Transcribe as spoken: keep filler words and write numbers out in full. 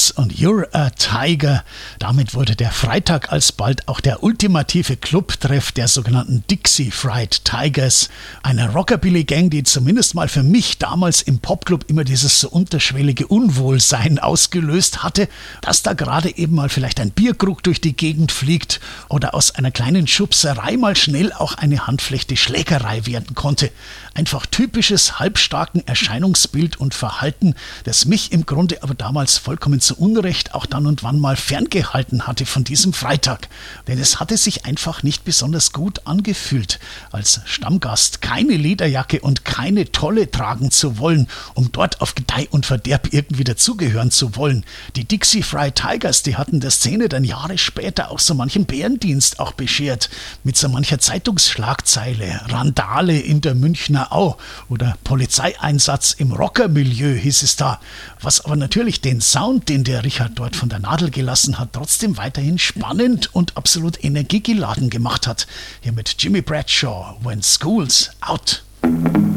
Tigers und You're a Tiger. Damit wurde der Freitag alsbald auch der ultimative Clubtreff der sogenannten Dixie Fried Tigers, einer Rockabilly-Gang, die zumindest mal für mich damals im Popclub immer dieses so unterschwellige Unwohlsein ausgelöst hatte, dass da gerade eben mal vielleicht ein Bierkrug durch die Gegend fliegt oder aus einer kleinen Schubserei mal schnell auch eine handflechte Schlägerei werden konnte. Einfach typisches halbstarken Erscheinungsbild und Verhalten, das mich im Grunde aber damals vollkommen zu Unrecht auch dann und wann mal ferngehalten hatte von diesem Freitag. Denn es hatte sich einfach nicht besonders gut angefühlt, als Stammgast keine Lederjacke und keine Tolle tragen zu wollen, um dort auf Gedeih und Verderb irgendwie dazugehören zu wollen. Die Dixie Fried Tigers, die hatten der Szene dann Jahre später auch so manchen Bärendienst auch beschert, mit so mancher Zeitungsschlagzeile, Randale in der Münchner Au oder Polizeieinsatz im Rockermilieu hieß es da, was aber natürlich den Sound, den der Richard dort von der Nadel gelassen hat, trotzdem weiterhin spannend und absolut energiegeladen gemacht hat. Hier mit Jimmy Bradshaw, When School's Out.